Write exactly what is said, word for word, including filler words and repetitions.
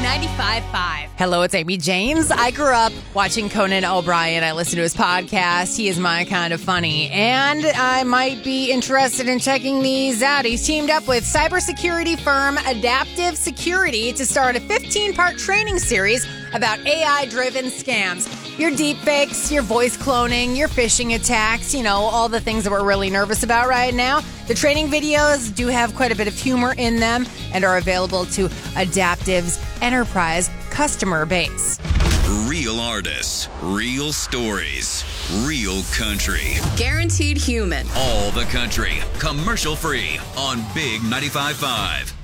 ninety-five point five. Hello, it's Amy James. I grew up watching Conan O'Brien. I listened to his podcast. He is my kind of funny. And I might be interested in checking these out. He's teamed up with cybersecurity firm Adaptive Security to start a fifteen-part training series about A I-driven scams. Your deepfakes, your voice cloning, your phishing attacks, you know, all the things that we're really nervous about right now. The training videos do have quite a bit of humor in them and are available to Adaptive's enterprise customer base. Real artists, real stories, real country. Guaranteed human. All the country, commercial free on Big ninety-five point five.